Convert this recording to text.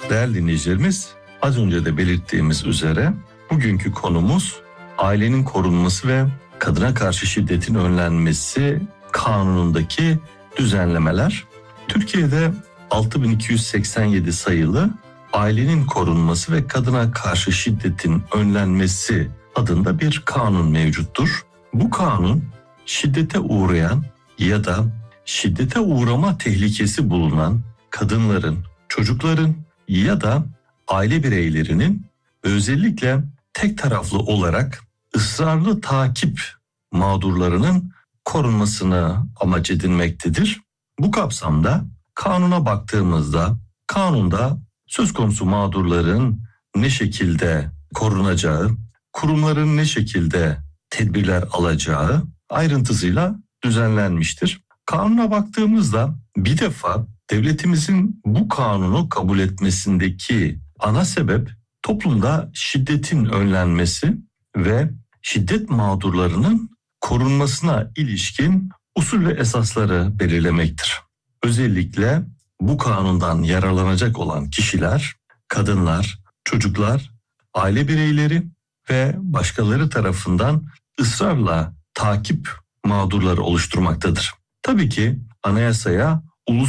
Değerli dinleyicilerimiz, az önce de belirttiğimiz üzere bugünkü konumuz ailenin korunması ve kadına karşı şiddetin önlenmesi kanunundaki düzenlemeler. Türkiye'de 6287 sayılı ailenin korunması ve kadına karşı şiddetin önlenmesi adında bir kanun mevcuttur. Bu kanun şiddete uğrayan ya da şiddete uğrama tehlikesi bulunan kadınların, çocukların ya da aile bireylerinin özellikle tek taraflı olarak ısrarlı takip mağdurlarının korunmasını amaç edinmektedir. Bu kapsamda kanuna baktığımızda kanunda söz konusu mağdurların ne şekilde korunacağı, kurumların ne şekilde tedbirler alacağı ayrıntısıyla düzenlenmiştir. Kanuna baktığımızda bir defa devletimizin bu kanunu kabul etmesindeki ana sebep toplumda şiddetin önlenmesi ve şiddet mağdurlarının korunmasına ilişkin usul ve esasları belirlemektir. Özellikle bu kanundan yararlanacak olan kişiler, kadınlar, çocuklar, aile bireyleri ve başkaları tarafından ısrarla takip mağdurları oluşturmaktadır. Tabii ki anayasaya